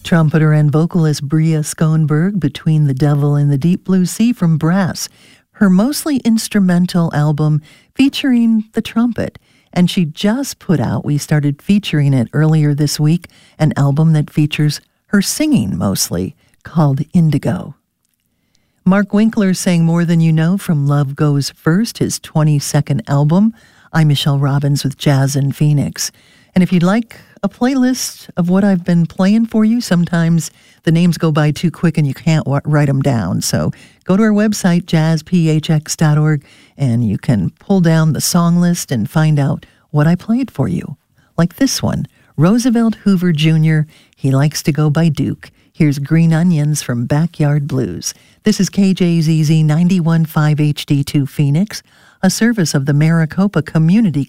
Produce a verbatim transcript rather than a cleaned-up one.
Trumpeter and vocalist Bria Schoenberg, Between the Devil and the Deep Blue Sea from Brass, her mostly instrumental album featuring the trumpet. And she just put out, we started featuring it earlier this week, an album that features her singing mostly, called Indigo. Mark Winkler sang More Than You Know from Love Goes First, his twenty-second album. I'm Michelle Robbins with Jazz in Phoenix. And if you'd like a playlist of what I've been playing for you, sometimes the names go by too quick and you can't w- write them down. So go to our website, jazz p h x dot org, and you can pull down the song list and find out what I played for you. Like this one, Roosevelt Hoover Junior, he likes to go by Duke. Here's Green Onions from Backyard Blues. This is K J Z Z ninety-one point five H D two Phoenix, a service of the Maricopa Community